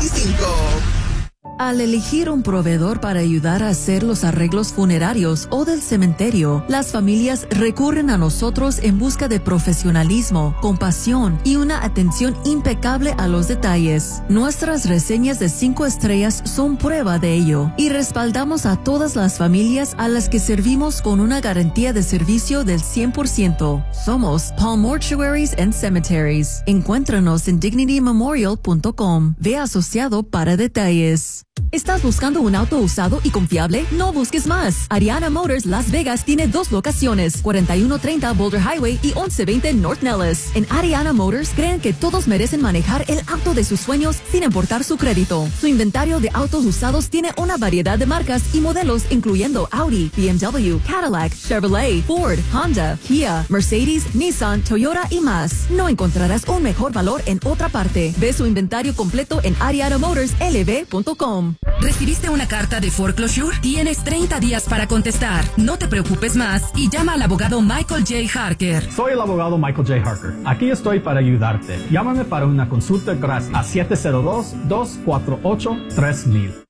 Al elegir un proveedor para ayudar a hacer los arreglos funerarios o del cementerio, las familias recurren a nosotros en busca de profesionalismo, compasión y una atención impecable a los detalles. Nuestras reseñas de 5 estrellas son prueba de ello y respaldamos a todas las familias a las que servimos con una garantía de servicio del 100%. Somos Palm Mortuaries and Cemeteries. Encuéntranos en dignitymemorial.com. Ve asociado para detalles. ¿Estás buscando un auto usado y confiable? No busques más. Ariana Motors Las Vegas tiene 2 locaciones, 4130 Boulder Highway y 1120 North Nellis. En Ariana Motors creen que todos merecen manejar el auto de sus sueños sin importar su crédito. Su inventario de autos usados tiene una variedad de marcas y modelos incluyendo Audi, BMW, Cadillac, Chevrolet, Ford, Honda, Kia, Mercedes, Nissan, Toyota y más. No encontrarás un mejor valor en otra parte. Ve su inventario completo en arianamotorslv.com. ¿Recibiste una carta de foreclosure? Tienes 30 días para contestar. No te preocupes más y llama al abogado Michael J. Harker. Soy el abogado Michael J. Harker. Aquí estoy para ayudarte. Llámame para una consulta gratis a 702-248-3000.